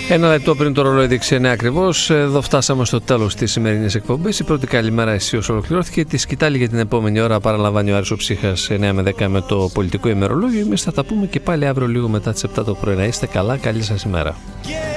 Ένα λεπτό πριν το ρολόι δείξει 9 ακριβώς, εδώ φτάσαμε στο τέλος της σημερινής εκπομπής. Η πρώτη καλημέρα αισίως ολοκληρώθηκε. Τη σκητάλη για την επόμενη ώρα παραλαμβάνει ο Άρης ο Ψύχας 9 με 10 με το πολιτικό ημερολόγιο. Εμείς θα τα πούμε και πάλι αύριο λίγο μετά τις 7 το πρωί. Να είστε καλά, καλή σας ημέρα.